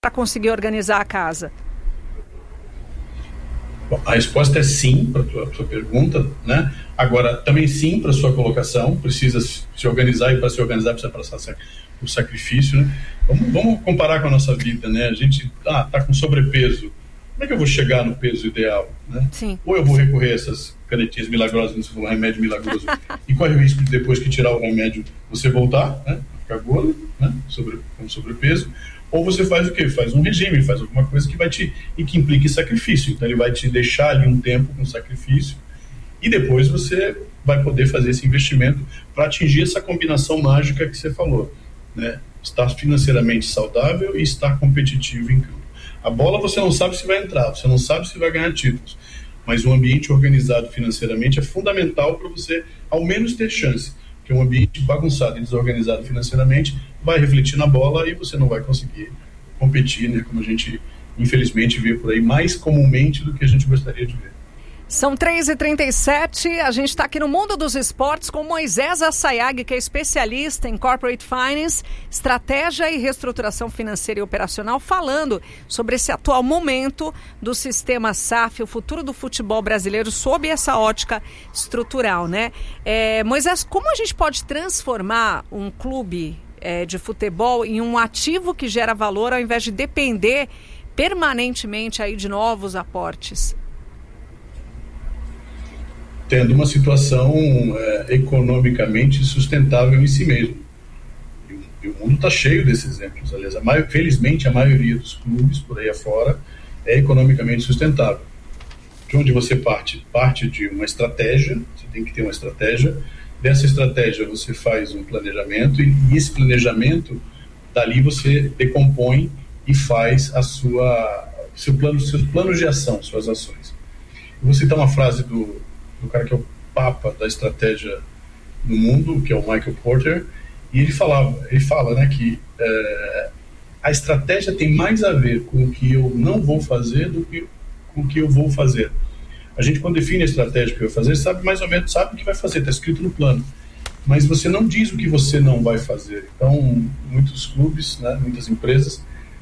para conseguir organizar a casa? Bom, a resposta é sim para a sua pergunta, né? Agora, também sim para a sua colocação, precisa se organizar, e para se organizar precisa passar por sacrifício, né? Vamos comparar com a nossa vida, né? A gente está com sobrepeso, como é que eu vou chegar no peso ideal, né? Sim. Ou eu vou recorrer a essas canetinhas milagrosas, um remédio milagroso, e corre o risco de depois que tirar o remédio você voltar, né? Ficar gordo, né? Com sobrepeso. Ou você faz o quê? Faz um regime, faz alguma coisa que implique sacrifício. Então ele vai te deixar ali um tempo com sacrifício e depois você vai poder fazer esse investimento para atingir essa combinação mágica que você falou, né? Estar financeiramente saudável e estar competitivo em campo. A bola você não sabe se vai entrar, você não sabe se vai ganhar títulos, mas um ambiente organizado financeiramente é fundamental para você ao menos ter chance. Porque um ambiente bagunçado e desorganizado financeiramente vai refletir na bola e você não vai conseguir competir, né, como a gente infelizmente vê por aí mais comumente do que a gente gostaria de ver. São 3h37, a gente está aqui no Mundo dos Esportes com Moisés Assayag, que é especialista em Corporate Finance, estratégia e reestruturação financeira e operacional, falando sobre esse atual momento do sistema SAF, o futuro do futebol brasileiro sob essa ótica estrutural, né? Moisés, como a gente pode transformar um clube de futebol em um ativo que gera valor ao invés de depender permanentemente aí de novos aportes? Tendo uma situação economicamente sustentável em si mesmo. E o mundo está cheio desses exemplos. Aliás, felizmente a maioria dos clubes por aí afora é economicamente sustentável. De onde você parte? Parte de uma estratégia, você tem que ter uma estratégia. Dessa estratégia você faz um planejamento e esse planejamento, dali você decompõe e faz seus planos de ação, suas ações. Eu vou citar uma frase do cara que é o papa da estratégia no mundo, que é o Michael Porter, e ele fala, né, que a estratégia tem mais a ver com o que eu não vou fazer do que com o que eu vou fazer. A gente, quando define a estratégia que vai fazer, sabe mais ou menos, sabe o que vai fazer, está escrito no plano, mas você não diz o que você não vai fazer. Então, muitos clubes, né, muitas empresas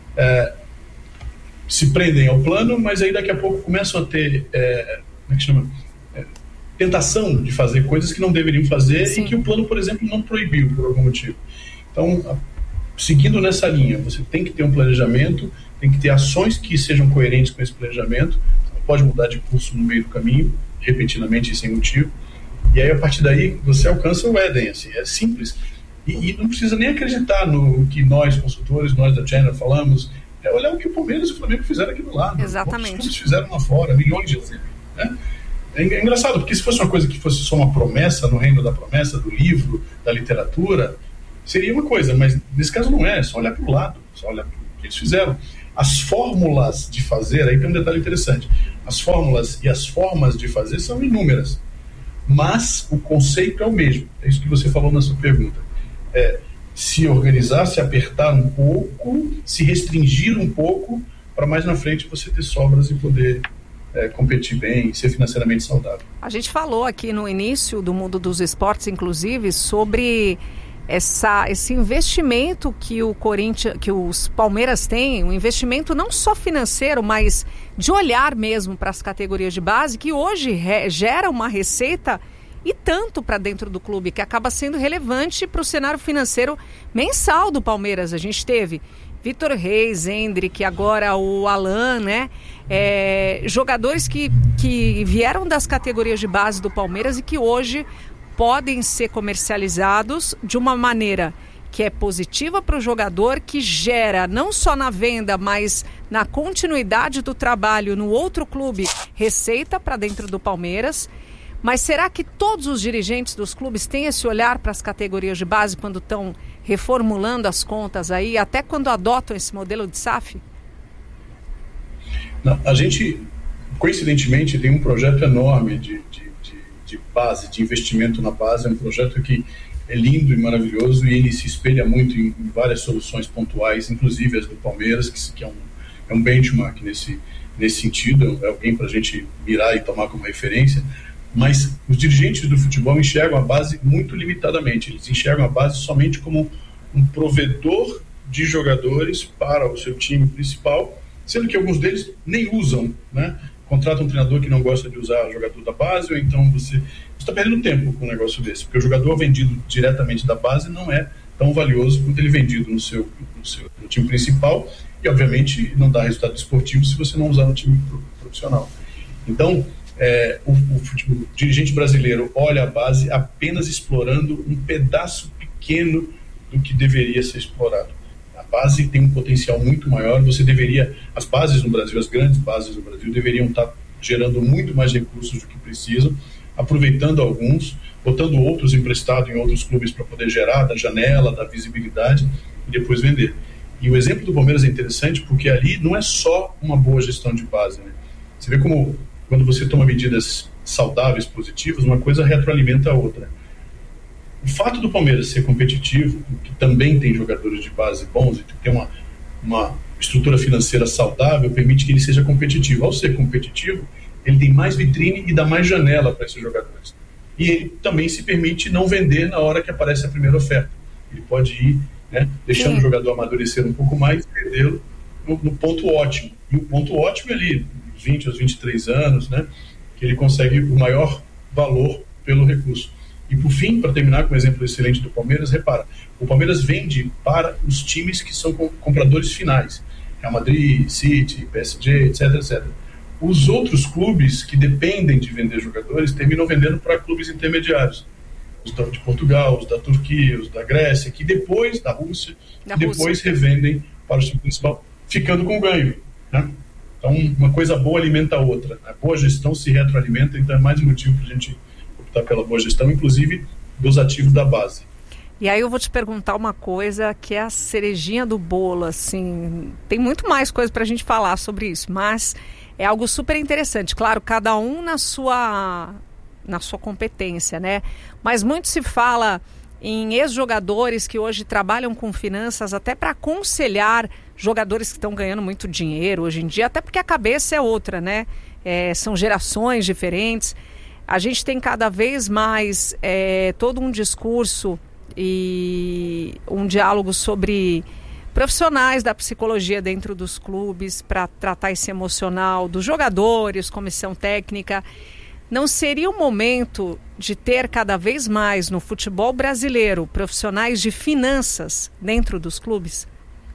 se prendem ao plano, mas aí daqui a pouco começam a ter, como é que chama? Tentação de fazer coisas que não deveriam fazer. Sim. E que o plano, por exemplo, não proibiu por algum motivo. Então, seguindo nessa linha, você tem que ter um planejamento, tem que ter ações que sejam coerentes com esse planejamento, você não pode mudar de curso no meio do caminho, repentinamente e sem motivo, e aí a partir daí você alcança o Éden, assim, é simples, e não precisa nem acreditar no que nós, consultores, nós da Channel falamos, olhar o que o Palmeiras e o Flamengo fizeram aqui do lado. Exatamente. Os clubes fizeram lá fora, milhões de exemplos, né? É engraçado, porque se fosse uma coisa que fosse só uma promessa, no reino da promessa, do livro, da literatura, seria uma coisa, mas nesse caso não é só olhar para o lado, só olhar para o que eles fizeram. As fórmulas de fazer, aí tem um detalhe interessante, as fórmulas e as formas de fazer são inúmeras, mas o conceito é o mesmo, é isso que você falou na sua pergunta. Se organizar, se apertar um pouco, se restringir um pouco, para mais na frente você ter sobras e poder competir bem e ser financeiramente saudável. A gente falou aqui no início do Mundo dos Esportes, inclusive, sobre esse investimento que o Corinthians, que os Palmeiras têm, um investimento não só financeiro, mas de olhar mesmo para as categorias de base, que hoje gera uma receita e tanto para dentro do clube, que acaba sendo relevante para o cenário financeiro mensal do Palmeiras. A gente teve Vitor Reis, Hendrick, agora o Alan, né? Jogadores que vieram das categorias de base do Palmeiras e que hoje podem ser comercializados de uma maneira que é positiva para o jogador, que gera não só na venda, mas na continuidade do trabalho no outro clube, receita para dentro do Palmeiras. Mas será que todos os dirigentes dos clubes têm esse olhar para as categorias de base quando estão reformulando as contas aí, até quando adotam esse modelo de SAF? Não, a gente, coincidentemente, tem um projeto enorme de base, de investimento na base. É um projeto que é lindo e maravilhoso e ele se espelha muito em várias soluções pontuais, inclusive as do Palmeiras, que é um benchmark nesse sentido, é alguém para a gente mirar e tomar como referência. Mas os dirigentes do futebol enxergam a base muito limitadamente. Eles enxergam a base somente como um provedor de jogadores para o seu time principal, sendo que alguns deles nem usam, né? Contrata um treinador que não gosta de usar o jogador da base, ou então você está perdendo tempo com um negócio desse, porque o jogador vendido diretamente da base não é tão valioso quanto ele vendido no time principal, e obviamente não dá resultado esportivo se você não usar no time profissional. Então, o dirigente brasileiro olha a base apenas explorando um pedaço pequeno do que deveria ser explorado. A base tem um potencial muito maior. As bases no Brasil, as grandes bases no Brasil, deveriam estar gerando muito mais recursos do que precisam, aproveitando alguns, botando outros emprestados em outros clubes para poder gerar da janela, da visibilidade e depois vender. E o exemplo do Palmeiras é interessante porque ali não é só uma boa gestão de base, né? Você vê como quando você toma medidas saudáveis, positivas, uma coisa retroalimenta a outra. O fato do Palmeiras ser competitivo, que também tem jogadores de base bons e que tem uma estrutura financeira saudável, permite que ele seja competitivo. Ao ser competitivo, ele tem mais vitrine e dá mais janela para esses jogadores. E ele também se permite não vender na hora que aparece a primeira oferta. Ele pode ir, né, deixando o jogador amadurecer um pouco mais e vendê-lo no ponto ótimo. E o ponto ótimo é ali, 20 aos 23 anos, né, que ele consegue o maior valor pelo recurso. E por fim, para terminar com um exemplo excelente do Palmeiras, repara, o Palmeiras vende para os times que são compradores finais, Real Madrid, City, PSG, etc, etc. Os outros clubes que dependem de vender jogadores terminam vendendo para clubes intermediários, os de Portugal, os da Turquia, os da Grécia, que depois, da Rússia, que depois revendem para o time principal, ficando com ganho, né? Então, uma coisa boa alimenta a outra. A boa gestão se retroalimenta, então é mais um motivo para a gente optar pela boa gestão, inclusive dos ativos da base. E aí eu vou te perguntar uma coisa que é a cerejinha do bolo, assim, tem muito mais coisa para a gente falar sobre isso, mas é algo super interessante. Claro, cada um na sua competência, né? Mas muito se fala em ex-jogadores que hoje trabalham com finanças até para aconselhar jogadores que estão ganhando muito dinheiro hoje em dia, até porque a cabeça é outra, né? São gerações diferentes. A gente tem cada vez mais todo um discurso e um diálogo sobre profissionais da psicologia dentro dos clubes para tratar esse emocional dos jogadores, comissão técnica. Não seria o momento de ter cada vez mais no futebol brasileiro profissionais de finanças dentro dos clubes?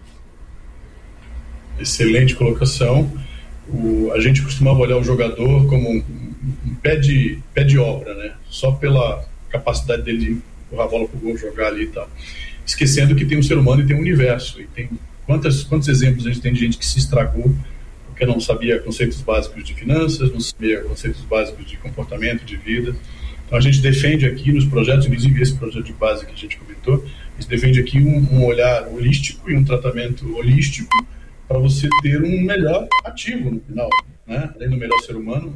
Excelente colocação. A gente costumava olhar o jogador como um pé de obra, né? Só pela capacidade dele de empurrar a bola pro gol, jogar ali e tal. Esquecendo que tem um ser humano e tem um universo. E tem quantos exemplos a gente tem de gente que se estragou porque não sabia conceitos básicos de finanças, não sabia conceitos básicos de comportamento, de vida. Então a gente defende aqui nos projetos, inclusive esse projeto de base que a gente comentou, a gente defende aqui um olhar holístico e um tratamento holístico para você ter um melhor ativo no final, né? Além do melhor ser humano,